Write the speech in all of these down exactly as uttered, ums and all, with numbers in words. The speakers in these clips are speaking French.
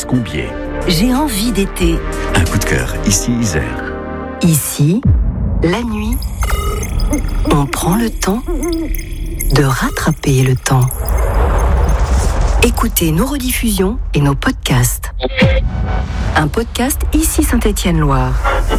Combier. J'ai envie d'été. Un coup de cœur, ici Isère. Ici, la nuit, on prend le temps de rattraper le temps. Écoutez nos rediffusions et nos podcasts. Un podcast ici Saint-Étienne-Loire.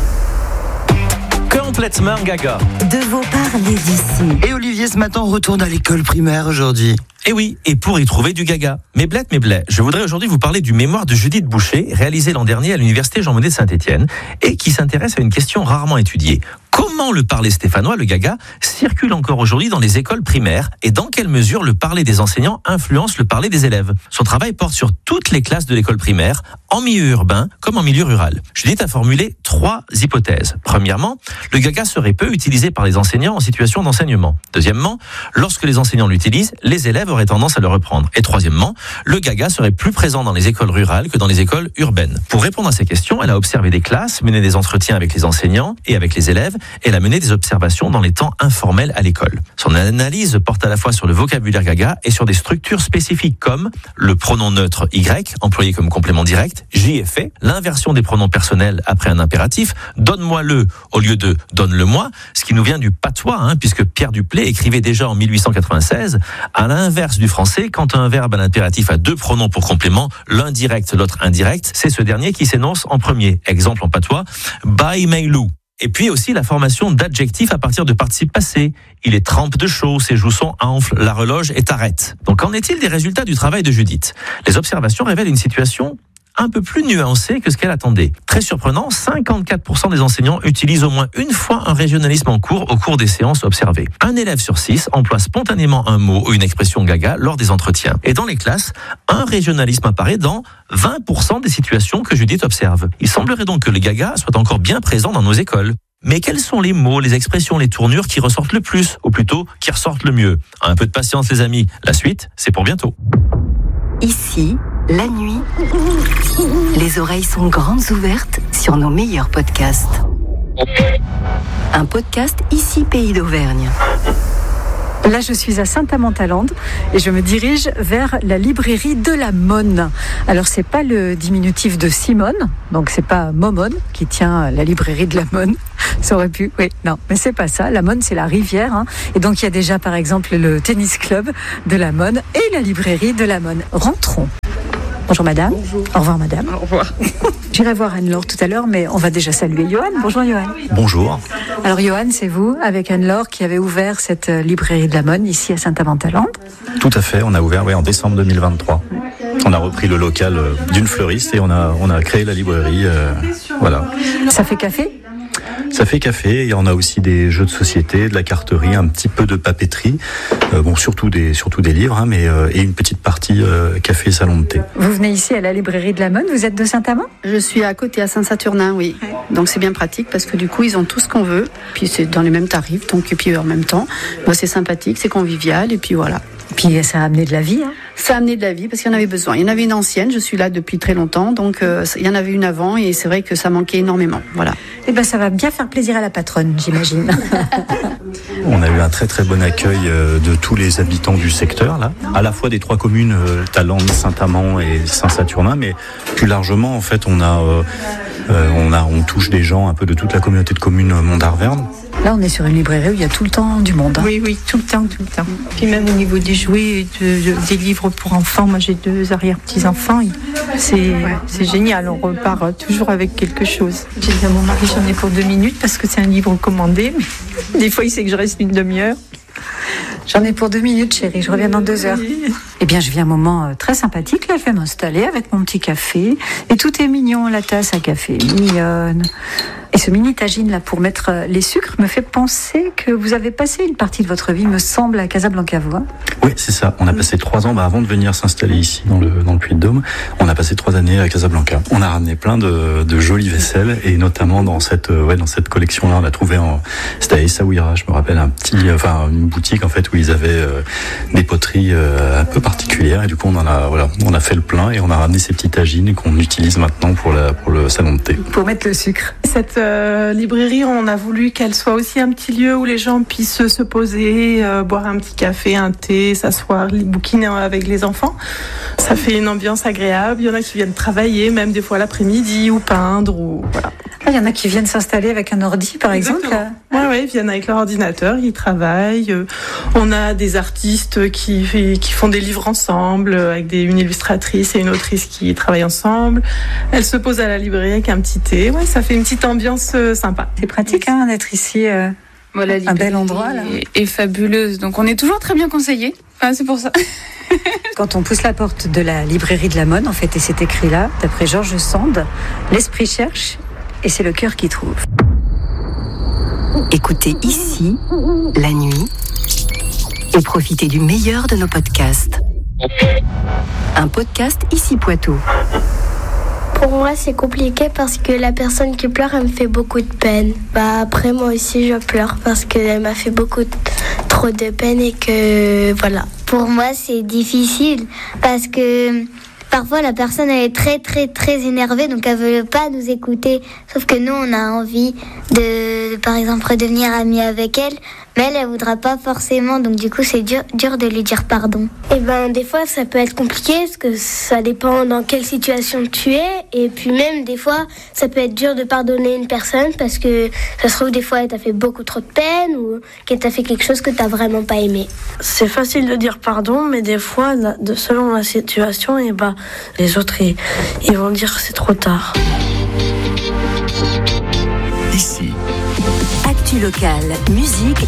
Complètement gaga. De vos parler d'ici. Et Olivier, ce matin, on retourne à l'école primaire aujourd'hui. Et oui, et pour y trouver du gaga. Mais bled, mais bled, je voudrais aujourd'hui vous parler du mémoire de Judith Boucher, réalisé l'an dernier à l'université Jean Monnet de Saint-Étienne, et qui s'intéresse à une question rarement étudiée. Comment le parler stéphanois, le gaga, circule encore aujourd'hui dans les écoles primaires et dans quelle mesure le parler des enseignants influence le parler des élèves? Son travail porte sur toutes les classes de l'école primaire, en milieu urbain comme en milieu rural. Judith a formulé trois hypothèses. Premièrement, le gaga serait peu utilisé par les enseignants en situation d'enseignement. Deuxièmement, lorsque les enseignants l'utilisent, les élèves auraient tendance à le reprendre. Et troisièmement, le gaga serait plus présent dans les écoles rurales que dans les écoles urbaines. Pour répondre à ces questions, elle a observé des classes, mené des entretiens avec les enseignants et avec les élèves, et elle a mené des observations dans les temps informels à l'école. Son analyse porte à la fois sur le vocabulaire gaga et sur des structures spécifiques comme le pronom neutre Y, employé comme complément direct, j'y ai fait, l'inversion des pronoms personnels après un impératif, donne-moi-le au lieu de donne-le-moi, ce qui nous vient du patois, hein, puisque Pierre Duplay écrivait déjà en mille huit cent quatre-vingt-seize, à l'inverse du français, quand un verbe à l'impératif a deux pronoms pour complément, l'un direct, l'autre indirect, c'est ce dernier qui s'énonce en premier. Exemple en patois, by Mailou. Et puis aussi la formation d'adjectifs à partir de participes passés. Il est trempe de chaud, ses joues sont enflent, la reloge est arrête. Donc qu'en est-il des résultats du travail de Judith? Les observations révèlent une situation un peu plus nuancée que ce qu'elle attendait. Très surprenant, cinquante-quatre pour cent des enseignants utilisent au moins une fois un régionalisme en cours au cours des séances observées. Un élève sur six emploie spontanément un mot ou une expression gaga lors des entretiens. Et dans les classes, un régionalisme apparaît dans vingt pour cent des situations que Judith observe. Il semblerait donc que le gaga soit encore bien présent dans nos écoles. Mais quels sont les mots, les expressions, les tournures qui ressortent le plus, ou plutôt qui ressortent le mieux? Un peu de patience les amis, la suite, c'est pour bientôt. Ici, la nuit, les oreilles sont grandes ouvertes sur nos meilleurs podcasts. Un podcast ici Pays d'Auvergne. Là, je suis à Saint-Amand-Talande et je me dirige vers la librairie de la Monne. Alors, c'est pas le diminutif de Simone, donc c'est pas Momone qui tient la librairie de la Monne. Ça aurait pu, oui, non, mais c'est pas ça. La Monne, c'est la rivière, hein. Et donc il y a déjà, par exemple, le tennis club de la Monne et la librairie de la Monne. Rentrons. Bonjour madame. Bonjour. Au revoir madame. Au revoir. J'irai voir Anne-Laure tout à l'heure, mais on va déjà saluer Johan. Bonjour Johan. Bonjour. Alors Johan, c'est vous, avec Anne-Laure, qui avez ouvert cette librairie de la Monne ici à Saint-Amand-Talande. Tout à fait, on a ouvert oui, en décembre deux mille vingt-trois. On a repris le local d'une fleuriste et on a, on a créé la librairie. Euh, voilà. Ça fait café ? Ça fait café, et on a aussi des jeux de société, de la carterie, un petit peu de papeterie, euh, bon surtout des surtout des livres, hein, mais euh, et une petite partie euh, café et salon de thé. Vous venez ici à la librairie de la Monne, vous êtes de Saint-Amand ? Je suis à côté à Saint-Saturnin, oui. Donc c'est bien pratique parce que du coup ils ont tout ce qu'on veut, puis c'est dans les mêmes tarifs, donc et puis en même temps, moi c'est sympathique, c'est convivial et puis voilà. Puis ça a amené de la vie, hein ? Ça a amené de la vie parce qu'il y en avait besoin. Il y en avait une ancienne, je suis là depuis très longtemps, donc euh, il y en avait une avant et c'est vrai que ça manquait énormément. Voilà. Eh ben ça va bien faire plaisir à la patronne, j'imagine. On a eu un très très bon accueil de tous les habitants du secteur, là, à la fois des trois communes, euh, Talande, Saint-Amand et Saint-Saturnin, mais plus largement, en fait, on a, euh, euh, on a, on touche des gens un peu de toute la communauté de communes Mont-d'Arverne. Là, on est sur une librairie où il y a tout le temps du monde. Hein. Oui, oui, tout le temps, tout le temps. Puis même au niveau des jouets, de, de, des livres pour enfants, moi j'ai deux arrière-petits-enfants, c'est, ouais. c'est génial, on repart toujours avec quelque chose. J'ai dit à mon mari, j'en ai pour deux minutes parce que c'est un livre commandé, mais des fois il sait que je reste une demi-heure. J'en ai pour deux minutes, chérie, je reviens dans deux heures. Eh bien, je viens un moment très sympathique, là, je vais m'installer avec mon petit café, et tout est mignon, la tasse à café mignonne. Et ce mini tagine là pour mettre les sucres me fait penser que vous avez passé une partie de votre vie, me semble, à Casablanca, vous. Hein ? Oui, c'est ça. On a passé trois ans, bah, avant de venir s'installer ici dans le dans le Puy-de-Dôme, on a passé trois années à Casablanca. On a ramené plein de, de jolies vaisselles et notamment dans cette ouais dans cette collection là, on a trouvé en c'était à Essaouira, je me rappelle un petit enfin une boutique en fait où ils avaient euh, des poteries euh, un peu particulières et du coup on en a voilà on a fait le plein et on a ramené ces petites tagines qu'on utilise maintenant pour la pour le salon de thé. Pour mettre le sucre. Cette euh, librairie, on a voulu qu'elle soit aussi un petit lieu où les gens puissent se poser, euh, boire un petit café, un thé, s'asseoir, bouquiner avec les enfants. Ça fait une ambiance agréable. Il y en a qui viennent travailler, même des fois l'après-midi, ou peindre, ou voilà. Ah, il y en a qui viennent s'installer avec un ordi, par Exactement. exemple. Ouais, ouais, ils viennent avec leur ordinateur, ils travaillent. On a des artistes qui, qui font des livres ensemble, avec des, une illustratrice et une autrice qui travaillent ensemble. Elles se posent à la librairie avec un petit thé. Ouais, ça fait une petite ambiance euh, sympa. C'est pratique hein, d'être ici. Euh, voilà, un bel endroit là. Et, et fabuleuse. Donc on est toujours très bien conseillés. Enfin, c'est pour ça. Quand on pousse la porte de la librairie de la Monne, en fait, et c'est écrit là, d'après Georges Sand, l'esprit cherche et c'est le cœur qui trouve. Écoutez ici, la nuit, et profitez du meilleur de nos podcasts. Un podcast Ici Poitou. Pour moi, c'est compliqué parce que la personne qui pleure, elle me fait beaucoup de peine. Bah après, moi aussi, je pleure parce qu'elle m'a fait beaucoup de, trop de peine et que voilà. Pour moi, c'est difficile parce que parfois la personne elle est très très très énervée, donc elle veut pas nous écouter. Sauf que nous, on a envie de, par exemple, redevenir amis avec elle. Mais elle, elle voudra pas forcément, donc du coup c'est dur, dur de lui dire pardon. Et ben des fois ça peut être compliqué parce que ça dépend dans quelle situation tu es, et puis même des fois ça peut être dur de pardonner une personne parce que ça se trouve des fois elle t'a fait beaucoup trop de peine ou qu'elle t'a fait quelque chose que t'as vraiment pas aimé. C'est facile de dire pardon, mais des fois de, selon la situation, et ben les autres ils, ils vont dire que c'est trop tard. Ici. Actu locale, musique